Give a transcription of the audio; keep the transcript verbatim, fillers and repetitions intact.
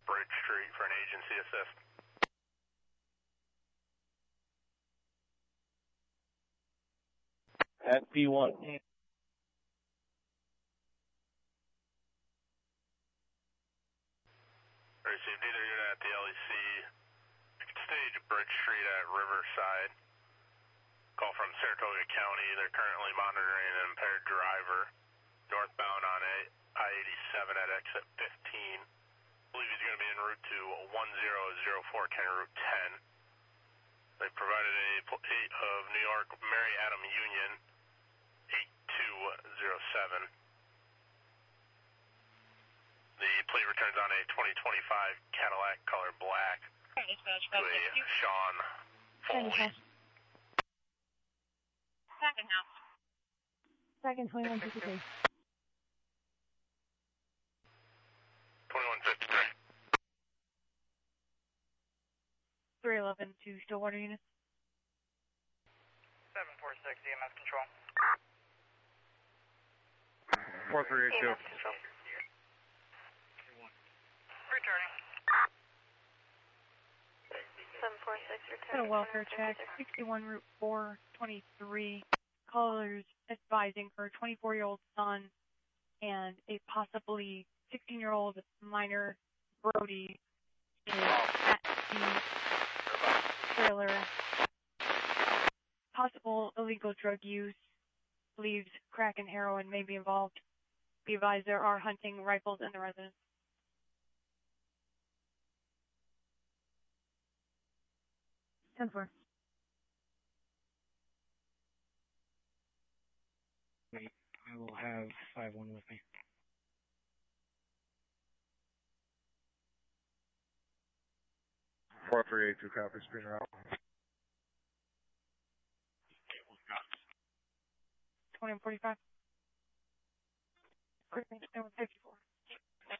Bridge Street for an agency assist. At P one. Received either unit at the L E C. Stage Bridge Street at Riverside. Call from Saratoga County. They're currently monitoring an impaired driver northbound on I eighty-seven at exit fifteen. I believe he's going to be en route to one zero zero four, County Route ten. They provided a plate of New York Mary Adam Union eight two zero seven. The plate returns on a twenty twenty-five Cadillac color black to a Sean Foley. Second house. Second, twenty-one fifty-three. twenty-one fifty-three. three eleven to Stillwater units. seven four six E M S control. four three eight two. E M S control. Returning. seven four six returning. Got a welfare check, sixty-one Route four twenty-three. Callers advising for a twenty-four-year-old son and a possibly sixteen-year-old minor, Brody, is at the trailer. Possible illegal drug use, believes crack and heroin may be involved. Be advised there are hunting rifles in the residence. ten four. I will have five one with me. four three eight two, copy, spin route. twenty forty-five. Fifty-four.